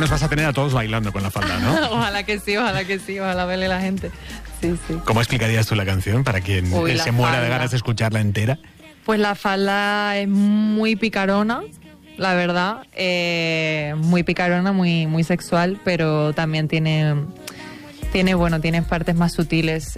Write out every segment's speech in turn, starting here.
nos vas a tener a todos bailando con la falda, ¿no? Ojalá que sí, ojalá vele la gente. Sí. ¿Cómo explicarías tú la canción para quien se muera de ganas de escucharla entera? Pues la falda es muy picarona, la verdad, muy picarona, muy sexual, pero también tiene partes más sutiles.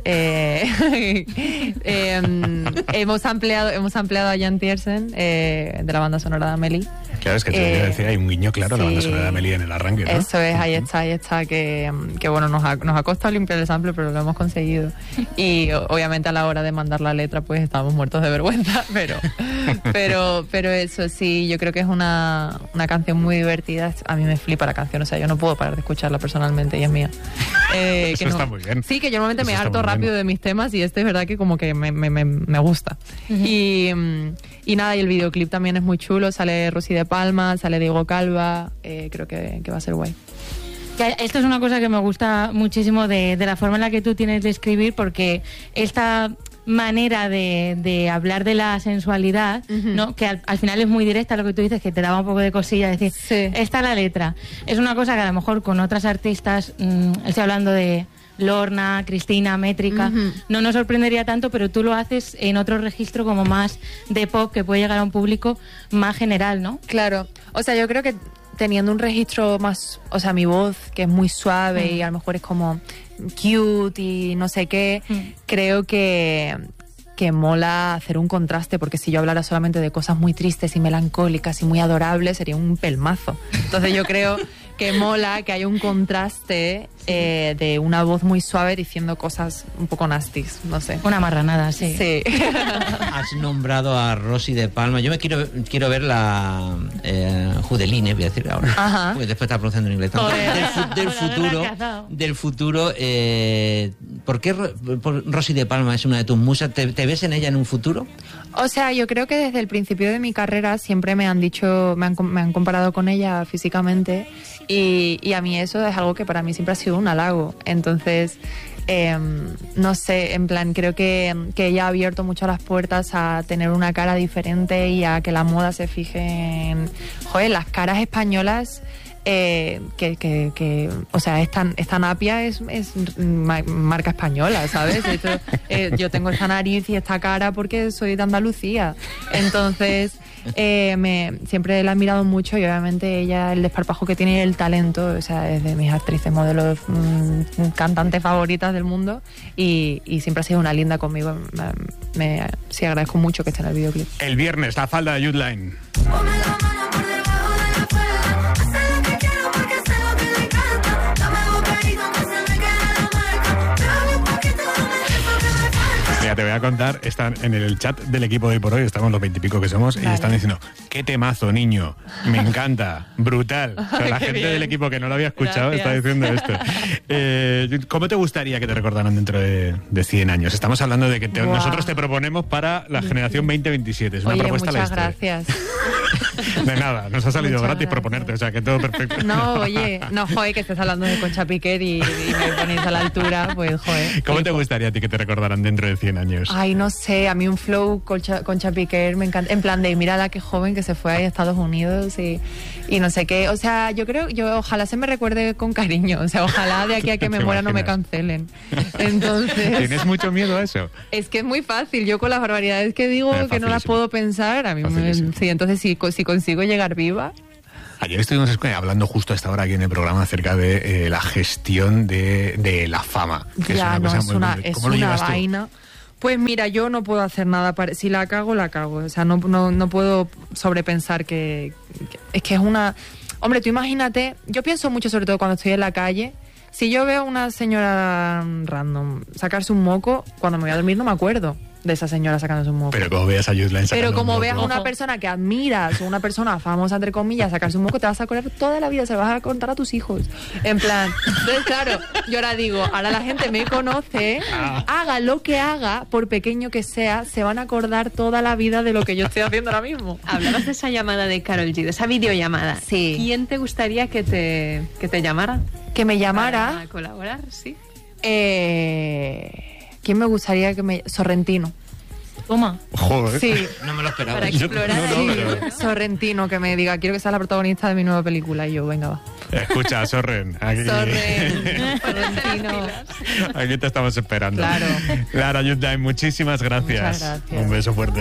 Hemos ampliado a Jan Tiersen, de la banda sonora de Amélie. Claro, es que te iba a decir, hay un guiño claro a la banda sonora de Amélie en el arranque, ¿no? Eso es, ahí está, que bueno, nos ha costado limpiar el sample, pero lo hemos conseguido. Y obviamente a la hora de mandar la letra, pues estábamos muertos de vergüenza, pero eso sí, yo creo que es una canción muy divertida. A mí me flipa la canción, o sea, yo no puedo parar de escucharla personalmente y es mía. Eso está muy bien. Sí, que yo normalmente me harto rápido de mis temas y este es verdad que como que me gusta. Uh-huh. Y nada, y el videoclip también es muy chulo, sale Rosy de Palma, sale Diego Calva, creo que va a ser guay. Esto es una cosa que me gusta muchísimo de la forma en la que tú tienes de escribir, porque esta manera de hablar de la sensualidad, uh-huh, ¿no? Que al final es muy directa, lo que tú dices, que te daba un poco de cosilla decir, sí, esta es la letra. Es una cosa que a lo mejor con otras artistas, estoy hablando de Lorna, Cristina, Métrica, uh-huh, no nos sorprendería tanto, pero tú lo haces en otro registro como más de pop, que puede llegar a un público más general, ¿no? Claro, o sea, yo creo que teniendo un registro más, o sea, mi voz, que es muy suave, y a lo mejor es como cute y no sé qué, creo que mola hacer un contraste, porque si yo hablara solamente de cosas muy tristes y melancólicas y muy adorables, sería un pelmazo. Entonces yo creo que mola que haya un contraste de una voz muy suave diciendo cosas un poco nasties, no sé. Una marranada, sí. Sí. Has nombrado a Rosy de Palma. Yo me quiero ver la Judeline, voy a decir ahora. Ajá. Porque después está pronunciando en inglés. Del futuro. ¿Por qué Rosy de Palma es una de tus musas? ¿Te ves en ella en un futuro? O sea, yo creo que desde el principio de mi carrera siempre me han dicho, me han comparado con ella físicamente, y a mí eso es algo que para mí siempre ha sido un halago. Entonces, no sé, en plan, creo que ella ha abierto mucho las puertas a tener una cara diferente y a que la moda se fije en, joder, las caras españolas. O sea, esta napia es marca española, ¿sabes? Esto, yo tengo esta nariz y esta cara porque soy de Andalucía. Entonces, siempre la he admirado mucho, y obviamente ella, el desparpajo que tiene y el talento, o sea, es de mis actrices, modelos, cantantes favoritas del mundo, y siempre ha sido una linda conmigo. Sí, agradezco mucho que esté en el videoclip. El viernes, la falda de Youthline. Mira, te voy a contar, están en el chat del equipo de Hoy por Hoy, estamos los 20 y pico que somos, vale, y están diciendo, qué temazo, niño, me encanta, brutal. O sea, la gente del equipo que no lo había escuchado, gracias, está diciendo esto. ¿Cómo te gustaría que te recordaran dentro de 100 años? Estamos hablando de que nosotros te proponemos para la generación 2027, es una propuesta a la historia. Gracias. De nada, nos ha salido muchas gratis proponerte, o sea, que todo perfecto. No, oye, no, joder, que estés hablando de Concha Piquer y me ponéis a la altura, pues, joder. ¿Cómo te gustaría a ti que te recordaran dentro de 100 años? Ay, no sé, a mí un flow Concha Piquer me encanta, en plan de mírala qué joven que se fue ahí a Estados Unidos y no sé qué, o sea, yo ojalá se me recuerde con cariño, o sea, ojalá de aquí a que me muera no me cancelen. Entonces, ¿tienes mucho miedo a eso? Es que es muy fácil, yo con las barbaridades que digo que no las puedo pensar, a mí sí, entonces si consigo llegar viva. Ayer estuvimos hablando justo a esta hora aquí en el programa acerca de la gestión de la fama, que ya, es una cosa es una vaina. Pues mira, yo no puedo hacer nada si la cago, la cago. O sea, no puedo sobrepensar que es que es una... Hombre, tú imagínate, yo pienso mucho sobre todo cuando estoy en la calle. Si yo veo a una señora random sacarse un moco, cuando me voy a dormir no me acuerdo de esa señora sacándose un moco. Pero como veas a Youthline sacando Pero como un veas a una persona que admiras, o una persona famosa, entre comillas, sacarse un moco, te vas a acordar toda la vida, se lo vas a contar a tus hijos. En plan, entonces claro, yo ahora digo, ahora la gente me conoce, haga lo que haga, por pequeño que sea, se van a acordar toda la vida de lo que yo estoy haciendo ahora mismo. Hablabas de esa llamada de Karol G, de esa videollamada. Sí. ¿Quién te gustaría que te llamara? Que me llamara. Para colaborar, sí. ¿Quién me gustaría que me... Sorrentino. Toma. Joder. Sí. No me lo esperaba. Para explorar. Sorrentino, que me diga, quiero que seas la protagonista de mi nueva película. Y yo, venga, va. Escucha, Sorren. Aquí, Sorrentino. Aquí te estamos esperando. Claro. Lara Yudai, muchísimas gracias. Muchas gracias. Un beso fuerte.